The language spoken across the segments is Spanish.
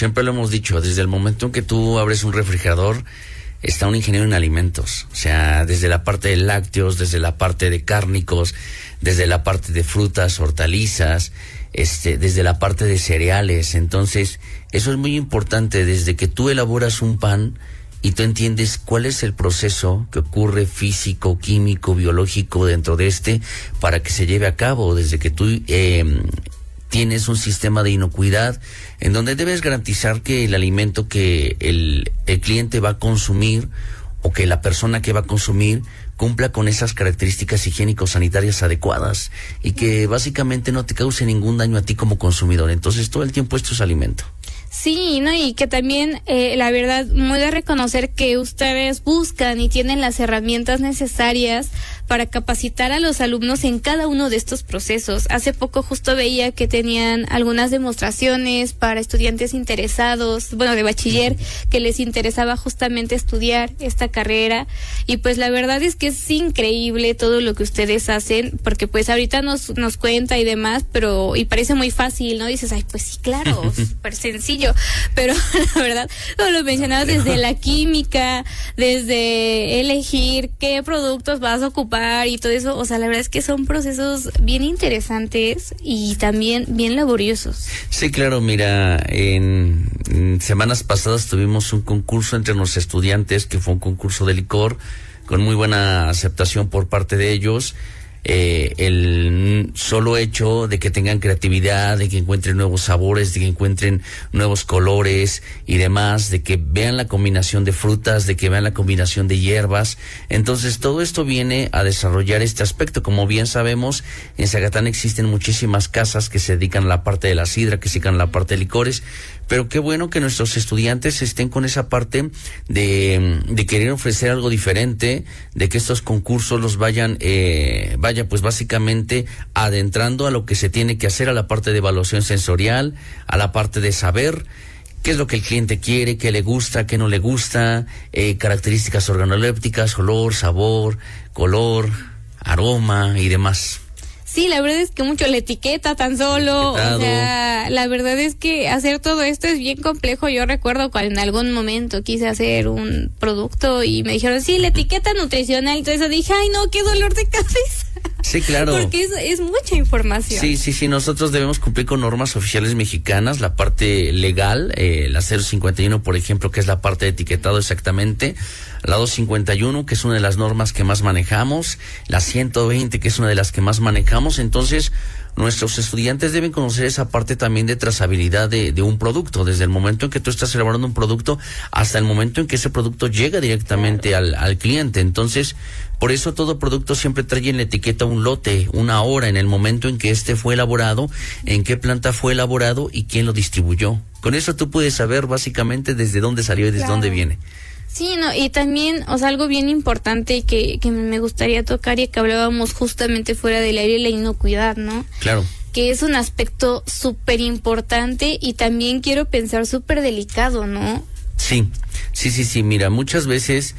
Siempre lo hemos dicho, desde el momento en que tú abres un refrigerador, está un ingeniero en alimentos. O sea, desde la parte de lácteos, desde la parte de cárnicos, desde la parte de frutas, hortalizas, desde la parte de cereales. Entonces, eso es muy importante, desde que tú elaboras un pan y tú entiendes cuál es el proceso que ocurre físico, químico, biológico dentro de para que se lleve a cabo, desde que tú tienes un sistema de inocuidad en donde debes garantizar que el alimento que el cliente va a consumir o que la persona que va a consumir cumpla con esas características higiénico-sanitarias adecuadas y que básicamente no te cause ningún daño a ti como consumidor. Entonces, todo el tiempo esto es alimento. Sí, ¿no? Y que también, la verdad, muy de reconocer que ustedes buscan y tienen las herramientas necesarias para capacitar a los alumnos en cada uno de estos procesos. Hace poco justo veía que tenían algunas demostraciones para estudiantes interesados, bueno, de bachiller, que les interesaba justamente estudiar esta carrera. Y pues la verdad es que es increíble todo lo que ustedes hacen, porque pues ahorita nos cuenta y demás, y parece muy fácil, ¿no? Dices, ay, pues sí, claro, súper sencillo. Pero la verdad, como lo mencionabas, desde la química, desde elegir qué productos vas a ocupar y todo eso, o sea, la verdad es que son procesos bien interesantes y también bien laboriosos. Sí, claro, mira, en semanas pasadas tuvimos un concurso entre los estudiantes, que fue un concurso de licor, con muy buena aceptación por parte de ellos. El solo hecho de que tengan creatividad, de que encuentren nuevos sabores, de que encuentren nuevos colores y demás, de que vean la combinación de frutas, de que vean la combinación de hierbas. Entonces todo esto viene a desarrollar este aspecto. Como bien sabemos, en Zagatán existen muchísimas casas que se dedican a la parte de la sidra, que se dedican a la parte de licores, pero qué bueno que nuestros estudiantes estén con esa parte de querer ofrecer algo diferente, de que estos concursos los vayan pues básicamente adentrando a lo que se tiene que hacer, a la parte de evaluación sensorial, a la parte de saber qué es lo que el cliente quiere, qué le gusta, qué no le gusta, características organolépticas, olor, sabor, color, aroma y demás. Sí, la verdad es que mucho la etiqueta tan solo, o sea, la verdad es que hacer todo esto es bien complejo. Yo recuerdo cuando en algún momento quise hacer un producto y me dijeron, sí, la etiqueta nutricional, entonces dije, ay no, qué dolor de cabeza. Sí, claro. Porque es mucha información. Sí, nosotros debemos cumplir con normas oficiales mexicanas, la parte legal, la 051, por ejemplo, que es la parte de etiquetado exactamente, la 251, que es una de las normas que más manejamos, la 120, que es una de las que más manejamos. Entonces, nuestros estudiantes deben conocer esa parte también de trazabilidad de un producto, desde el momento en que tú estás elaborando un producto hasta el momento en que ese producto llega directamente al cliente. Entonces, por eso todo producto siempre trae en la etiqueta un lote, una hora, en el momento en que fue elaborado, en qué planta fue elaborado y quién lo distribuyó. Con eso tú puedes saber básicamente desde dónde salió y desde dónde viene. Sí, no, y también, o sea, algo bien importante que me gustaría tocar y que hablábamos justamente fuera del aire, la inocuidad, ¿no? Claro. Que es un aspecto súper importante y también quiero pensar súper delicado, ¿no? Sí, mira, muchas veces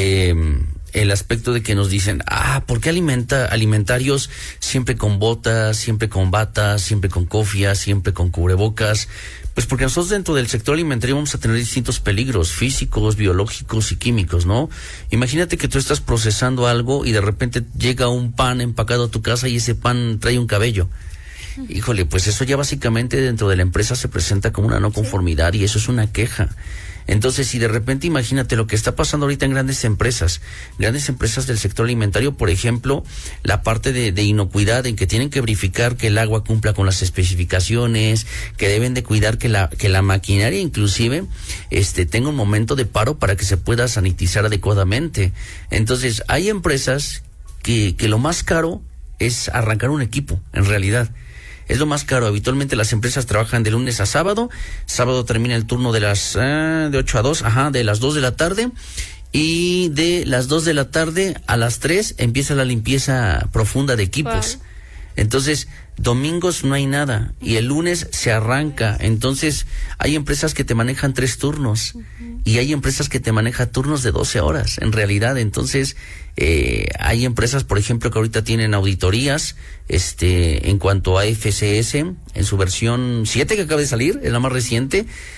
el aspecto de que nos dicen, ¿por qué alimentarios siempre con botas, siempre con batas, siempre con cofias, siempre con cubrebocas? Pues porque nosotros dentro del sector alimentario vamos a tener distintos peligros físicos, biológicos y químicos, ¿no? Imagínate que tú estás procesando algo y de repente llega un pan empacado a tu casa y ese pan trae un cabello. Híjole, pues eso ya básicamente dentro de la empresa se presenta como una no conformidad y eso es una queja. Entonces, si de repente imagínate lo que está pasando ahorita en grandes empresas del sector alimentario, por ejemplo, la parte de inocuidad, en que tienen que verificar que el agua cumpla con las especificaciones, que deben de cuidar que la maquinaria inclusive tenga un momento de paro para que se pueda sanitizar adecuadamente. Entonces, hay empresas que lo más caro es arrancar un equipo, en realidad. Es lo más caro. Habitualmente las empresas trabajan de lunes a sábado. Sábado termina el turno de 8 a 2, de las 2 de la tarde. Y de las 2 de la tarde a las 3 empieza la limpieza profunda de equipos. Wow. Entonces, domingos no hay nada y el lunes se arranca. Entonces, hay empresas que te manejan 3 turnos y hay empresas que te manejan turnos de 12 horas, en realidad. Entonces, hay empresas, por ejemplo, que ahorita tienen auditorías en cuanto a FCS, en su versión 7 que acaba de salir, es la más reciente.